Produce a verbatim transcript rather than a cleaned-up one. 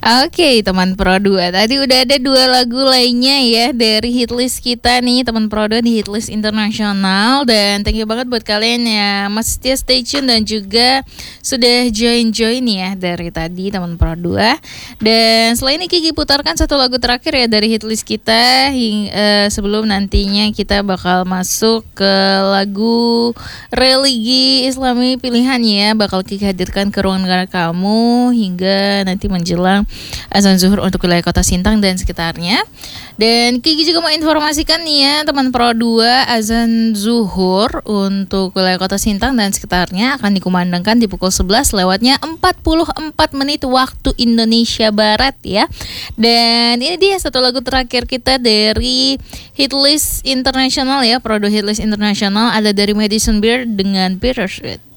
Oke, teman Pro dua. Tadi udah ada dua lagu lainnya ya dari hitlist kita nih, teman Pro dua di hitlist internasional. Dan thank you banget buat kalian ya masih setia stay tune dan juga sudah join-join ya dari tadi teman Pro dua. Dan selain ini Kiki putarkan satu lagu terakhir ya dari hitlist kita hing, uh, sebelum nantinya kita bakal masuk ke lagu religi Islami pilihan ya, bakal Kiki hadirkan ke ruang negara kamu hingga nanti menjelang azan zuhur untuk wilayah kota Sintang dan sekitarnya. Dan Kiki juga mau informasikan nih ya teman Pro dua, azan zuhur untuk wilayah kota Sintang dan sekitarnya akan dikumandangkan di pukul sebelas lewatnya empat puluh empat menit waktu Indonesia Barat ya. Dan ini dia satu lagu terakhir kita dari hitlist internasional ya, Pro dua hitlist internasional, ada dari Madison Beer dengan Bittersweet.